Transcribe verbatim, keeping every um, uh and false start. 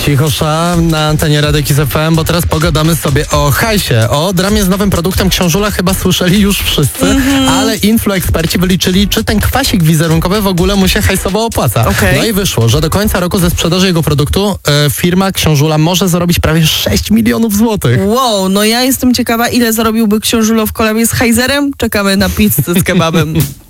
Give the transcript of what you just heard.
Cichosza na antenie Radek F M, bo teraz pogadamy sobie o hajsie, o dramie z nowym produktem Książula chyba słyszeli już wszyscy, mm-hmm. ale influeksperci wyliczyli, czy ten kwasik wizerunkowy w ogóle mu się hajsowo opłaca. Okay. No i wyszło, że do końca roku ze sprzedaży jego produktu e, firma Książula może zarobić prawie sześć milionów złotych. Wow, no ja jestem ciekawa, ile zarobiłby Książulo w kolabie z Hajzerem. Czekamy na pizzę z kebabem.